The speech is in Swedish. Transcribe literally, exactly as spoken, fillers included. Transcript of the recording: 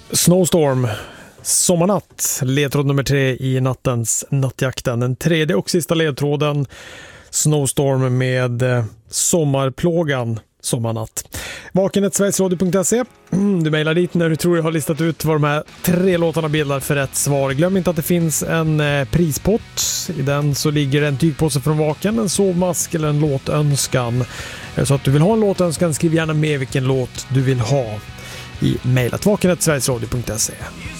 Snowstorm, Sommarnatt, ledtråd nummer tre i nattens nattjakten. Den tredje och sista ledtråden, Snowstorm med eh, Sommarplågan, Sommarnatt. vakenet sverigesradio punkt se. Du mejlar dit när du tror jag har listat ut vad de här tre låtarna bildar för rätt svar. Glöm inte att det finns en eh, prispott. I den så ligger en tygpåse från Vaken, en sovmask eller en låtönskan. Är det så att du vill ha en låtönskan, skriv gärna med vilken låt du vill ha i mejlet vakenet sverigesradio punkt se.